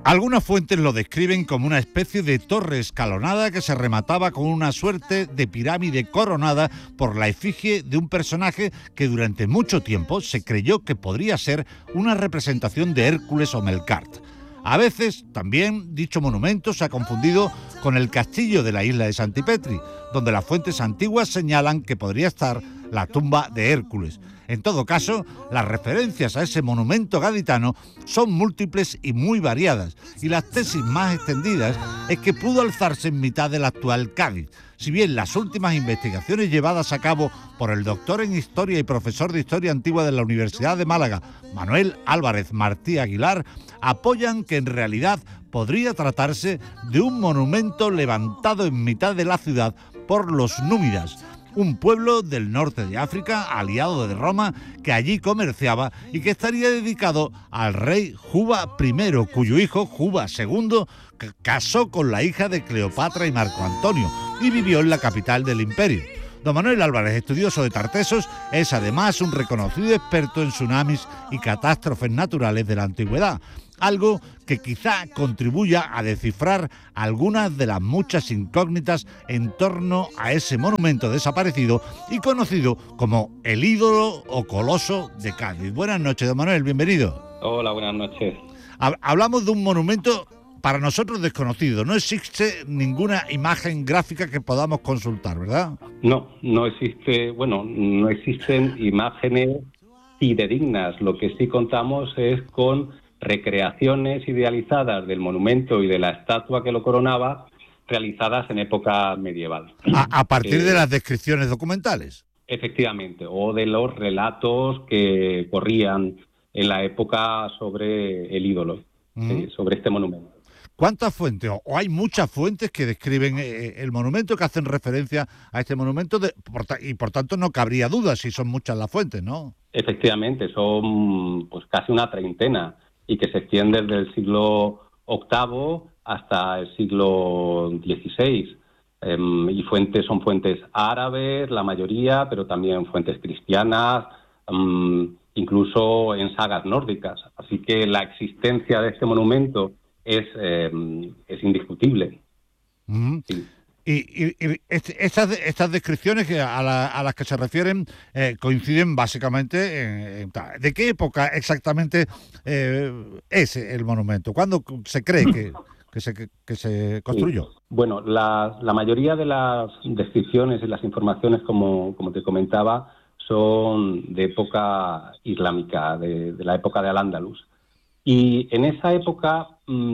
Algunas fuentes lo describen como una especie de torre escalonada que se remataba con una suerte de pirámide coronada por la efigie de un personaje que durante mucho tiempo se creyó que podría ser una representación de Hércules o Melkart. A veces, también, dicho monumento se ha confundido con el castillo de la isla de Santipetri, donde las fuentes antiguas señalan que podría estar la tumba de Hércules. En todo caso, las referencias a ese monumento gaditano son múltiples y muy variadas, y las tesis más extendidas es que pudo alzarse en mitad del actual Cádiz. Si bien las últimas investigaciones llevadas a cabo por el doctor en Historia y profesor de Historia Antigua de la Universidad de Málaga, Manuel Álvarez Martí Aguilar, apoyan que en realidad podría tratarse de un monumento levantado en mitad de la ciudad por los númidas, un pueblo del norte de África, aliado de Roma, que allí comerciaba y que estaría dedicado al rey Juba I, cuyo hijo, Juba II, casó con la hija de Cleopatra y Marco Antonio y vivió en la capital del imperio. Don Manuel Álvarez, estudioso de Tartesos, es además un reconocido experto en tsunamis y catástrofes naturales de la antigüedad, algo que quizá contribuya a descifrar algunas de las muchas incógnitas en torno a ese monumento desaparecido y conocido como el ídolo o coloso de Cádiz. Buenas noches, don Manuel, bienvenido. Hola, buenas noches. Hablamos de un monumento para nosotros desconocido. No existe ninguna imagen gráfica que podamos consultar, ¿verdad? No existen imágenes fidedignas. Lo que sí contamos es con recreaciones idealizadas del monumento y de la estatua que lo coronaba, realizadas en época medieval. A partir de las descripciones documentales. Efectivamente, o de los relatos que corrían en la época sobre el ídolo, sobre este monumento. ¿Cuántas fuentes, o hay muchas fuentes que describen el monumento, que hacen referencia a este monumento, y por tanto no cabría duda si son muchas las fuentes, ¿no? Efectivamente, son pues casi una treintena, y que se extiende desde el siglo VIII hasta el siglo XVI. Y son fuentes árabes, la mayoría, pero también fuentes cristianas, incluso en sagas nórdicas. Así que la existencia de este monumento es indiscutible. Sí. Y estas descripciones a las que se refieren coinciden básicamente en... ¿De qué época exactamente es el monumento? ¿Cuándo se cree que se construyó? Sí. Bueno, la mayoría de las descripciones y las informaciones, como te comentaba, son de época islámica, de la época de Al-Ándalus. Y en esa época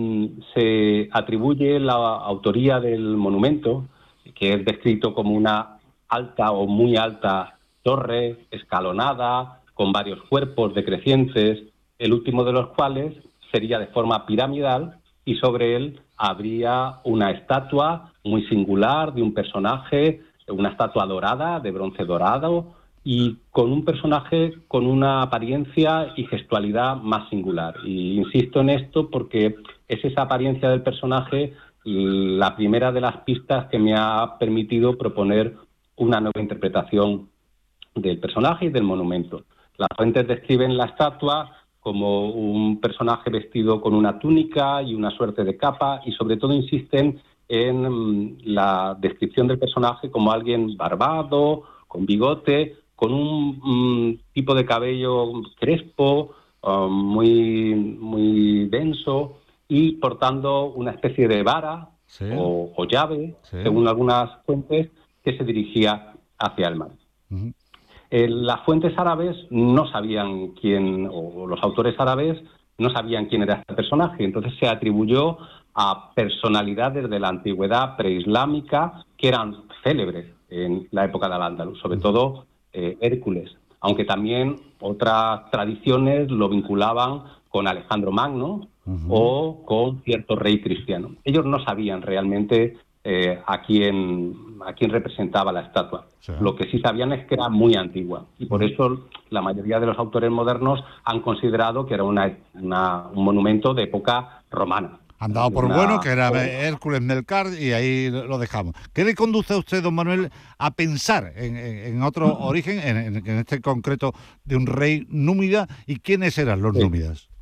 se atribuye la autoría del monumento, que es descrito como una alta o muy alta torre escalonada, con varios cuerpos decrecientes, el último de los cuales sería de forma piramidal, y sobre él habría una estatua muy singular de un personaje, una estatua dorada, de bronce dorado, y con un personaje con una apariencia y gestualidad más singular. Y insisto en esto porque es esa apariencia del personaje la primera de las pistas que me ha permitido proponer una nueva interpretación del personaje y del monumento. Las fuentes describen la estatua como un personaje vestido con una túnica y una suerte de capa, y sobre todo insisten en la descripción del personaje como alguien barbado, con bigote, con un tipo de cabello crespo, muy denso, y portando una especie de vara, sí, o llave, sí, según algunas fuentes, que se dirigía hacia el mar. Uh-huh. Las fuentes árabes no sabían o los autores árabes no sabían quién era este personaje, entonces se atribuyó a personalidades de la antigüedad preislámica que eran célebres en la época de Al-Ándalus, sobre todo Hércules, aunque también otras tradiciones lo vinculaban con Alejandro Magno, uh-huh, o con cierto rey cristiano. Ellos no sabían realmente a quién representaba la estatua. Sí. Lo que sí sabían es que era muy antigua, y por eso la mayoría de los autores modernos han considerado que era un monumento de época romana. Han dado por bueno que era Hércules Melkart, y ahí lo dejamos. ¿Qué le conduce a usted, don Manuel, a pensar en otro origen, en este concreto de un rey númida, y quiénes eran los númidas?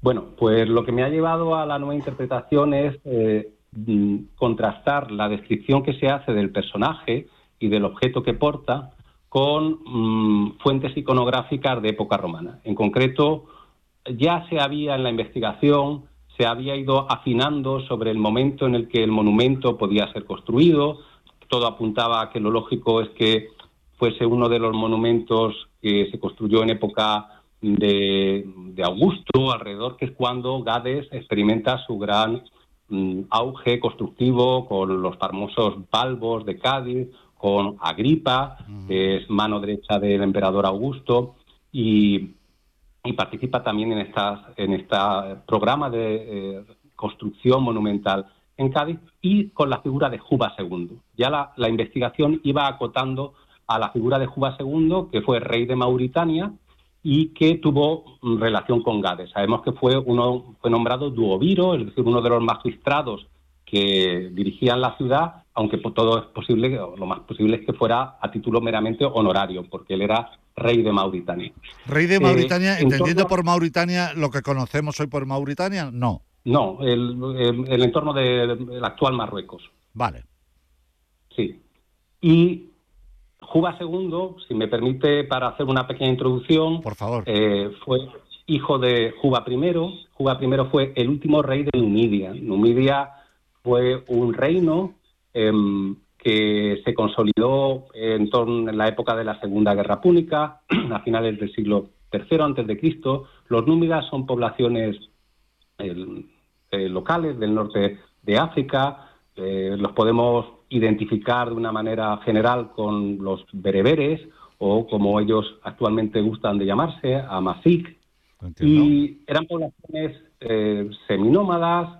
Bueno, pues lo que me ha llevado a la nueva interpretación es contrastar la descripción que se hace del personaje y del objeto que porta con fuentes iconográficas de época romana. En concreto, ya se había en la investigación, se había ido afinando sobre el momento en el que el monumento podía ser construido. Todo apuntaba a que lo lógico es que fuese uno de los monumentos que se construyó en época de Augusto, alrededor, que es cuando Gades experimenta su gran auge constructivo con los famosos balbos de Cádiz, con Agripa, que es mano derecha del emperador Augusto, y participa también en este programa de construcción monumental en Cádiz, y con la figura de Juba II. Ya la investigación iba acotando a la figura de Juba II, que fue rey de Mauritania y que tuvo relación con Gades. Sabemos que fue nombrado duoviro, es decir, uno de los magistrados que dirigían la ciudad, aunque todo es posible, lo más posible es que fuera a título meramente honorario, porque él era rey de Mauritania. Rey de Mauritania, entendiendo por Mauritania lo que conocemos hoy por Mauritania, no. No, el entorno del actual Marruecos. Vale. Sí. Y Juba II, si me permite, para hacer una pequeña introducción, por favor, fue hijo de Juba I. Juba I fue el último rey de Numidia. Numidia fue un reino que se consolidó en la época de la Segunda Guerra Púnica, a finales del siglo III a.C. Los númidas son poblaciones locales del norte de África. Los podemos identificar de una manera general con los bereberes, o como ellos actualmente gustan de llamarse, Amazigh. Y eran poblaciones seminómadas,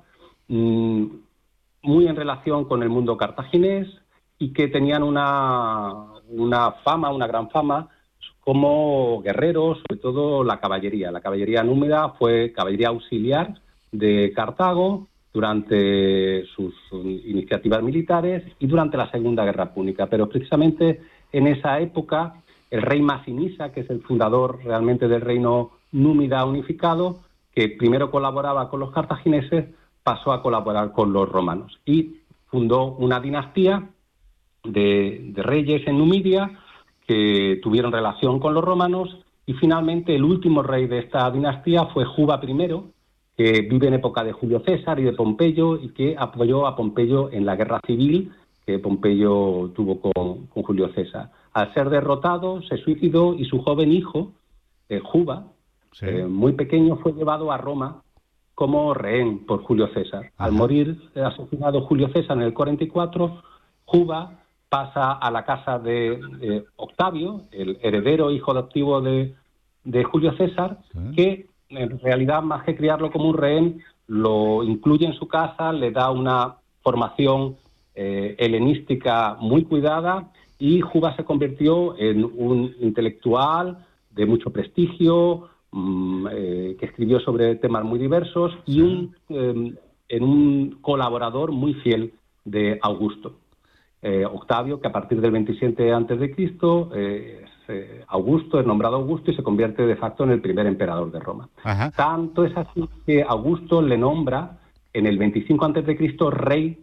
muy en relación con el mundo cartaginés, y que tenían una gran fama como guerreros, sobre todo la caballería. La caballería númida fue caballería auxiliar de Cartago durante sus iniciativas militares y durante la Segunda Guerra Púnica. Pero precisamente en esa época, el rey Masinisa, que es el fundador realmente del reino númida unificado, que primero colaboraba con los cartagineses, pasó a colaborar con los romanos y fundó una dinastía de reyes en Numidia que tuvieron relación con los romanos, y finalmente el último rey de esta dinastía fue Juba I, que vive en época de Julio César y de Pompeyo, y que apoyó a Pompeyo en la guerra civil que Pompeyo tuvo con Julio César. Al ser derrotado, se suicidó, y su joven hijo, Juba, sí, muy pequeño, fue llevado a Roma como rehén por Julio César. Al morir asesinado Julio César en el 44, Juba pasa a la casa de Octavio, el heredero hijo adoptivo de Julio César, sí, que en realidad, más que criarlo como un rehén, lo incluye en su casa, le da una formación helenística muy cuidada, y Juba se convirtió en un intelectual de mucho prestigio, que escribió sobre temas muy diversos, y en un colaborador muy fiel de Augusto. Octavio, que a partir del 27 a.C., Augusto, es nombrado Augusto y se convierte de facto en el primer emperador de Roma. Ajá. Tanto es así que Augusto le nombra en el 25 a.C. rey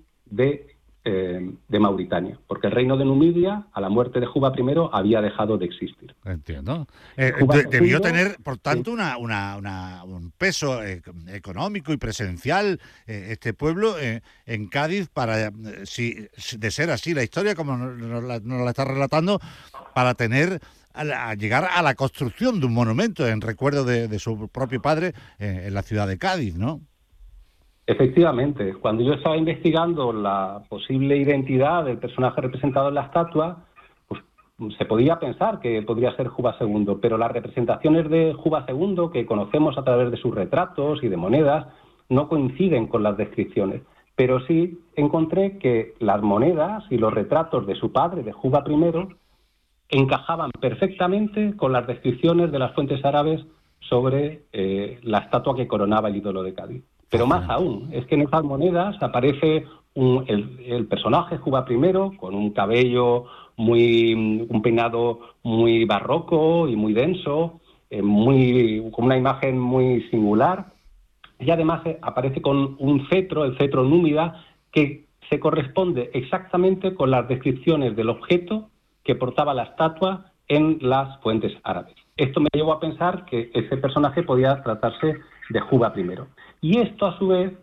de Mauritania, porque el reino de Numidia, a la muerte de Juba I, había dejado de existir. Entiendo. Debió tener, por tanto, un peso económico y presencial este pueblo en Cádiz, para, si de ser así la historia, como nos la está relatando, para llegar a la construcción de un monumento en recuerdo de su propio padre en la ciudad de Cádiz, ¿no? Efectivamente, cuando yo estaba investigando la posible identidad del personaje representado en la estatua, pues se podía pensar que podría ser Juba II, pero las representaciones de Juba II que conocemos a través de sus retratos y de monedas no coinciden con las descripciones. Pero sí encontré que las monedas y los retratos de su padre, de Juba I, encajaban perfectamente con las descripciones de las fuentes árabes sobre la estatua que coronaba el ídolo de Cádiz. Pero más aún, es que en esas monedas aparece el personaje Juba I con un cabello un peinado muy barroco y muy denso, con una imagen muy singular, y además aparece con un cetro, el cetro númida, que se corresponde exactamente con las descripciones del objeto que portaba la estatua en las fuentes árabes. Esto me llevó a pensar que ese personaje podía tratarse de Juba I. Y esto, a su vez,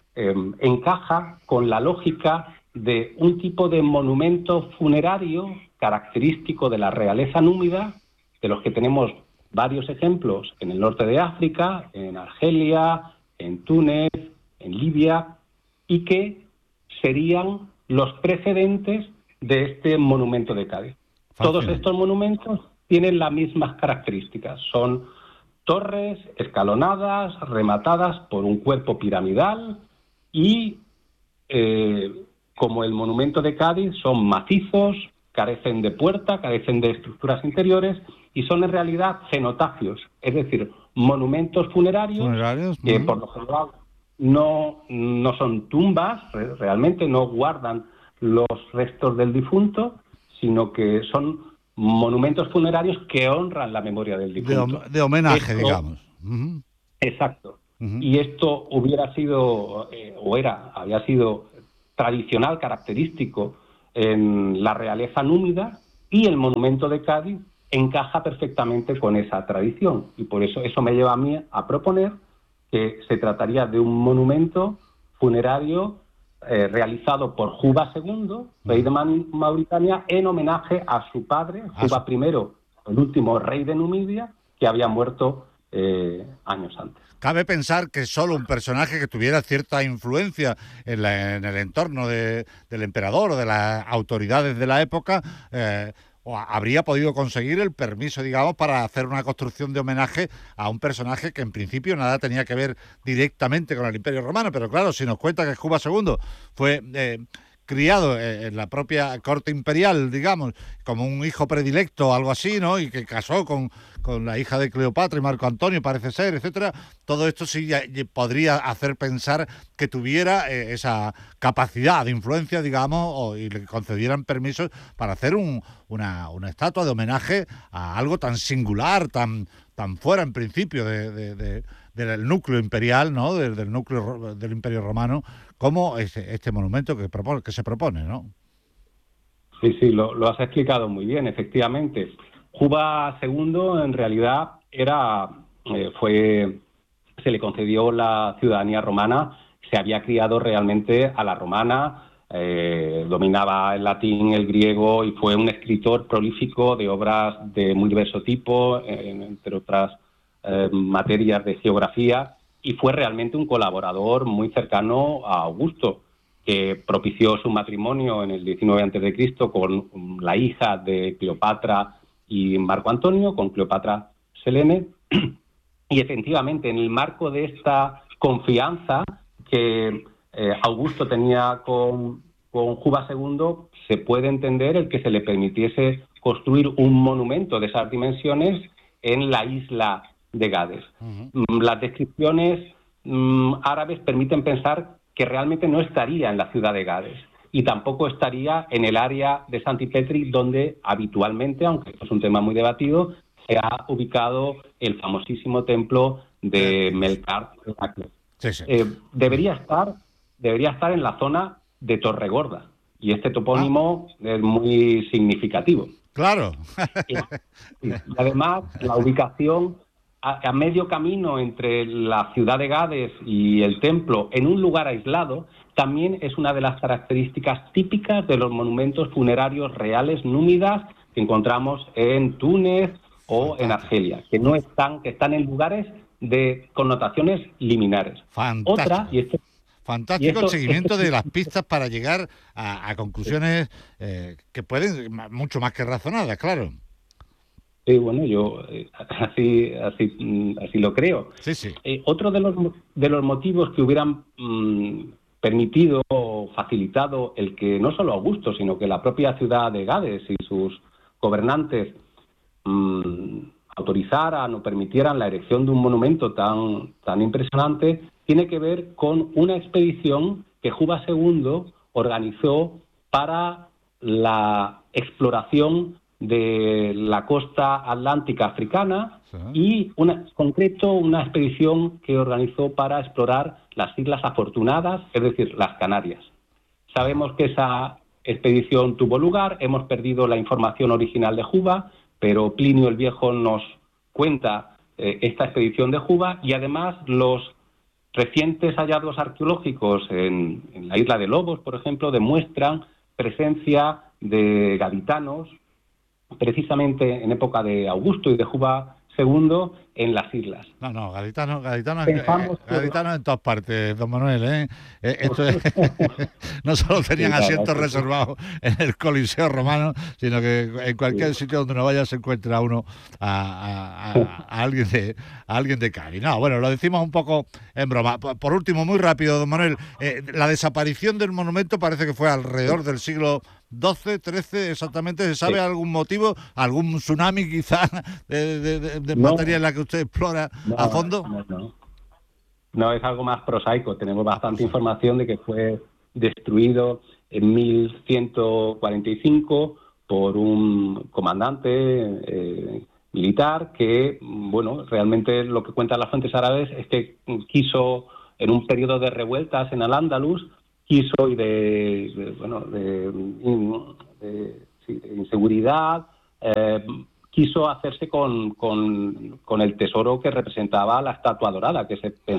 encaja con la lógica de un tipo de monumento funerario característico de la realeza númida, de los que tenemos varios ejemplos en el norte de África, en Argelia, en Túnez, en Libia, y que serían los precedentes de este monumento de Cádiz. Todos estos monumentos tienen las mismas características. Son torres escalonadas, rematadas por un cuerpo piramidal y, como el monumento de Cádiz, son macizos, carecen de puerta, carecen de estructuras interiores y son en realidad cenotafios, es decir, monumentos funerarios que por lo general no son tumbas, realmente no guardan los restos del difunto, sino que son monumentos funerarios que honran la memoria del difunto. De homenaje, digamos. Exacto. Y esto hubiera sido, había sido tradicional, característico en la realeza númida, y el monumento de Cádiz encaja perfectamente con esa tradición. Y por eso me lleva a mí a proponer que se trataría de un monumento funerario realizado por Juba II, rey de Mauritania, en homenaje a su padre, Juba I, el último rey de Numidia, que había muerto años antes. Cabe pensar que solo un personaje que tuviera cierta influencia en el entorno del emperador o de las autoridades de la época habría podido conseguir el permiso, digamos, para hacer una construcción de homenaje a un personaje que en principio nada tenía que ver directamente con el Imperio Romano. Pero claro, si nos cuenta que Juba II fue criado en la propia corte imperial, digamos, como un hijo predilecto o algo así, ¿no? Y que casó con la hija de Cleopatra y Marco Antonio, parece ser, etcétera. Todo esto sí podría hacer pensar que tuviera esa capacidad de influencia, digamos, y le concedieran permisos para hacer una estatua de homenaje a algo tan singular, tan fuera en principio del núcleo imperial, ¿no? Del núcleo del Imperio Romano, como este monumento que se propone, ¿no? Sí, lo has explicado muy bien, efectivamente. Juba II en realidad se le concedió la ciudadanía romana, se había criado realmente a la romana, dominaba el latín, el griego, y fue un escritor prolífico de obras de muy diverso tipo, entre otras materias de geografía, y fue realmente un colaborador muy cercano a Augusto, que propició su matrimonio en el 19 a.C. con la hija de Cleopatra y Marco Antonio, con Cleopatra Selene. Y efectivamente, en el marco de esta confianza que Augusto tenía con Juba II, se puede entender el que se le permitiese construir un monumento de esas dimensiones en la isla de Gades. Las descripciones árabes permiten pensar que realmente no estaría en la ciudad de Gades y tampoco estaría en el área de Santipetri, donde habitualmente, aunque esto es un tema muy debatido, se ha ubicado el famosísimo templo de Melkart. Sí. Debería estar en la zona de Torregorda, y este topónimo es muy significativo. Claro. Y además, la ubicación a medio camino entre la ciudad de Gades y el templo, en un lugar aislado, también es una de las características típicas de los monumentos funerarios reales númidas que encontramos en Túnez o en Argelia, que están en lugares de connotaciones liminares. Fantástico. Fantástico el seguimiento de las pistas para llegar a conclusiones que pueden mucho más que razonadas, claro. Sí, bueno, yo así lo creo. Sí. Otro de los motivos que hubieran permitido o facilitado el que no solo Augusto, sino que la propia ciudad de Gades y sus gobernantes autorizaran o permitieran la erección de un monumento tan impresionante, tiene que ver con una expedición que Juba II organizó para la exploración de la costa atlántica africana Sí. y, concreto, una expedición que organizó para explorar las Islas Afortunadas, es decir, las Canarias. Sabemos que esa expedición tuvo lugar, hemos perdido la información original de Juba, pero Plinio el Viejo nos cuenta esta expedición de Juba, y además los recientes hallazgos arqueológicos en la isla de Lobos, por ejemplo, demuestran presencia de gaditanos, precisamente en época de Augusto y de Juba II, en las islas. No, Pensamos gaditanos en todas partes, don Manuel, ¿eh? Esto es, no solo tenían Sí, la verdad asientos que sí. reservados en el Coliseo Romano, sino que en cualquier sitio donde uno vaya se encuentra uno a alguien de Cádiz. No, bueno, lo decimos un poco en broma. Por último, muy rápido, don Manuel, la desaparición del monumento parece que fue alrededor del siglo XII, XIII, exactamente. ¿Se sabe Sí. algún motivo? ¿Algún tsunami quizá de No, materia en la que usted explora a fondo? No, es algo más prosaico. Tenemos bastante prosaico. información de que fue destruido en 1145 por un comandante militar que, bueno, realmente lo que cuentan las fuentes árabes es que quiso, en un periodo de revueltas en Al-Ándalus, quiso y de inseguridad, quiso hacerse con el tesoro que representaba la estatua dorada, que se